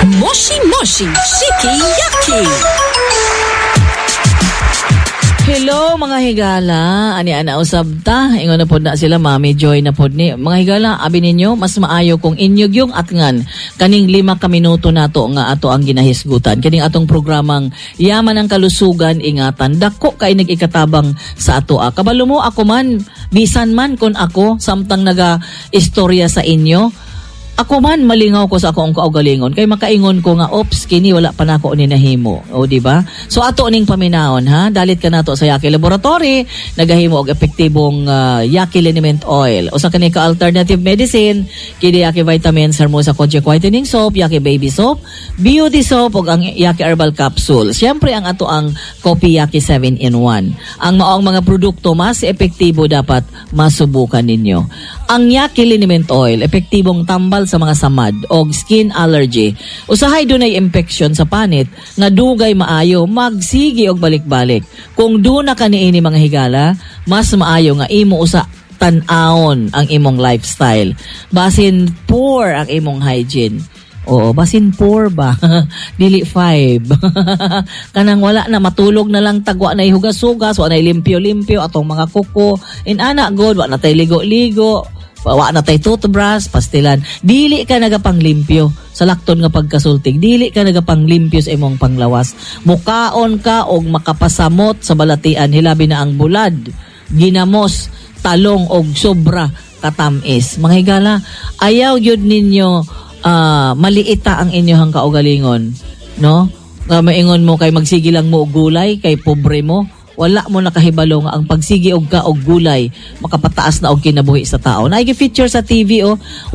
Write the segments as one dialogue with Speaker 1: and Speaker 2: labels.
Speaker 1: Moshi Moshi Shiki Yaki.
Speaker 2: Hello mga higala, ani ana usab ta, ingon na pod na sila Mami Joy na pod ni. Mga higala, abi ninyo mas maayo kung inyog yung atngan kaning 5 ka minuto nato nga ato ang ginahisgutan. Kining atong programang Yaman ang Kalusugan, ingatan dako kay nag-ikatabang sa ato. Kabalo mo ako man, bisan man kon ako samtang naga istorya sa inyo. Ako man malingaw ko sa akong kaugalingon kay makaingon ko nga ops kini wala pa nako ni nahimo. O di ba? So ato ning paminahon ha, dalit ka nato sa Yaki Laboratory, nagahimo og epektibong Yaki Liniment Oil. Usa kani ka alternative medicine, kini Yaki Vitamins, Hermosa Kojic Whitening Soap, Yaki Baby Soap, Beauty Soap ug ang Yaki Herbal Capsule. Siyempre ang ato ang Kopi Yaki 7-in-1. Ang maong mga produkto mas epektibo dapat masubukan ninyo. Ang Yaki Liniment Oil, epektibong tambal sa mga samad o skin allergy. Usahay dunay infection sa panit nga dugay maayo magsigi og balik-balik. Kung duna ka niini mga higala, mas maayo nga imo usa tan-awon ang imong lifestyle. Basin poor ang imong hygiene. Oo, basin poor ba? Dili 5. Kanang wala na matulog na lang tagwa na ihugas-hugas, wa na limpyo-limpyo atong mga kuko. In ana god, wa na tay ligo-ligo. Wa na tay toothbrush, pastilan. Dili ka nagapanglimpyo sa lakton nga pagkasultig. Dili ka nagapanglimpyo sa imong panglawas. Mukaon ka og makapasamot sa balatian, hilabi na ang bulad, ginamos, talong og sobra katamis. Mga higala, ayaw yun ninyo maliita ang inyong kaugalingon, no? Maingon mo kay magsigi lang mo og gulay kay pobre mo. Wala mo nakahibalo nga ang pagsigi og ka og gulay makapataas na og kinabuhi sa tao. Naigi-feature sa TV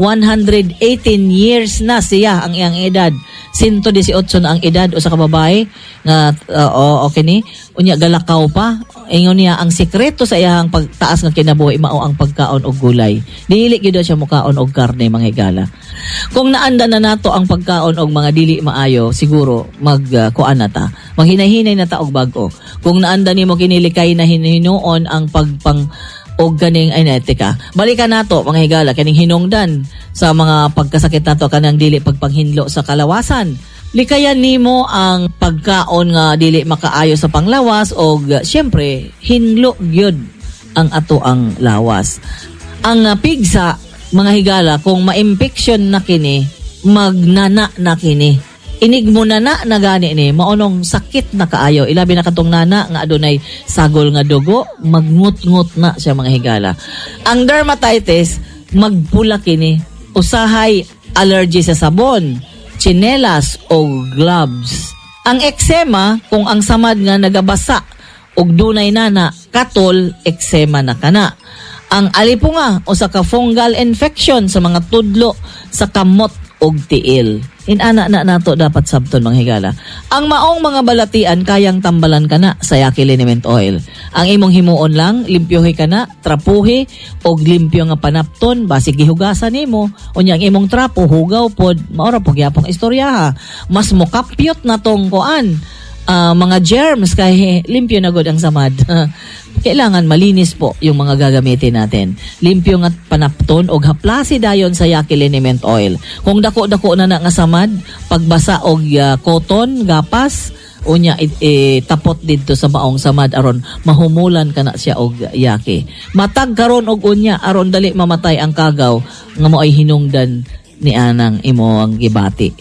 Speaker 2: 118 years na siya ang iyang edad. 118 na ang edad o sa kababae nga okay ni unya galakaw pa. Ingon niya ang sekreto sa iyang pagtaas nga kinabuhi mao ang pagkaon og gulay. Dili gyud siya mukaon og karne mga higala. Kung naanda na nato ang pagkaon og mga dili maayo, siguro kuan na ta. Maghinay-hinay na ta og bag-o. Kung naanda nimo kinilikay na hinuon ang pagpang og ganing etika. Balikan nato mga higala kaning hinungdan sa mga pagkasakit nato kanang dili pagpanghinlo sa kalawasan. Likayan nimo ang pagkaon nga dili makaayo sa panglawas og syempre hinlo gyud ang ato ang lawas. Ang pigsa mga higala kung ma-infection na kini, magnana na kini. Inig mo na gani ni maunong sakit na kaayo. Ilabi na katong nana nga adunay sagol nga dugo, magngut-ngut na siya mga higala. Ang dermatitis magpula kini. Usahay allergy sa sabon, tsinelas o gloves. Ang eczema kung ang samad nga nagabasa og dunay nana, katol eczema na kana. Ang alipunga o sa fungal infection sa mga tudlo sa kamot og tiil. Inana na nato dapat sabton mga higala. Ang maong mga balatian kayang tambalan ka na sa Yaki Liniment Oil. Ang imong himuon lang, limpyohi ka na, trapuhi, og limpyo nga panapton, basig gihugasan nimo. Unya ang imong trapo, hugaw pod, maora po gyapong istorya ha. Mas mukapyot na tong kuan. Mga germs kay limpyo na god ang samad. Kailangan malinis po yung mga gagamitin natin. Limpyo nga panapton og haplasi dayon sa Yaki Liniment Oil. Kung dako-dako na nga samad, pagbasa og cotton, gapas, unya tapot didto sa maong samad aron mahumulan kana siya og yaki. Matag karon og unya aron dali mamatay ang kagaw nga moay hinungdan ni anang imo ang gibati.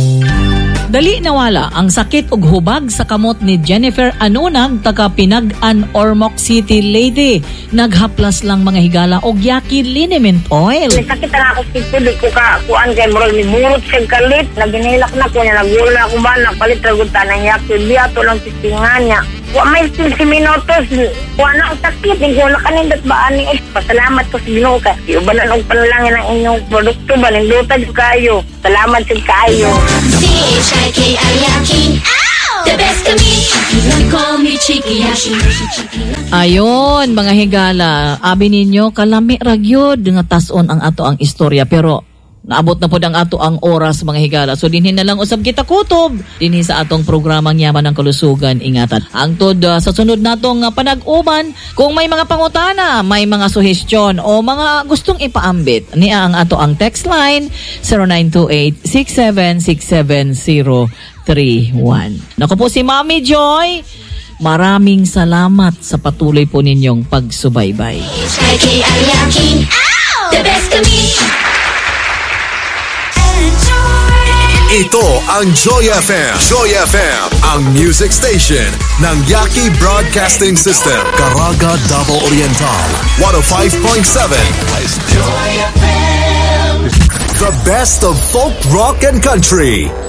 Speaker 2: Dali nawala ang sakit ug hubag sa kamot ni Jennifer Anunag taga Pinag-an, Ormoc City lady. Naghaplas lang mga higala og Yaki Liniment Oil.
Speaker 3: Sakit na ako sipid ko ka kuan kay moral ni murot sa kalit. Naginilak na ko niya nagula ako ba nagpalit ra gud tanang Yaki biato lang tistingan niya. Wa may 15 minutos. Wa na ang sakit ning wala kanindot ba ani pasalamat ko sa Ginoo kay iubanan og panalangin ang inyong produkto ba nindutad kayo. Salamat sa kayo.
Speaker 4: Chiki Ayaki, the best to me. You call me Chiki Yashi.
Speaker 2: Ayon mga higala, abi ninyo kalami ra gyud nga tas-on ang ato ang istorya pero Naabot na po ang ato ang oras mga higala. So dinhin na lang usab kita kutob dinhi sa atong programang Yaman ng Kalusugan Ingatan. Hangtod sa sunod natong panag-uban, kung may mga pangutana, may mga suhestyon o mga gustong ipaambit, niya ang ato ang text line 0928-6767-031. Naku po si Mami Joy. Maraming salamat sa patuloy po ninyong pagsubaybay.
Speaker 4: The best of me.
Speaker 5: Ito ang Joy FM. Joy FM, ang music station ng Yaki Broadcasting System. Caraga, Davao Oriental, 105.7. Joy FM. The best of folk, rock, and country.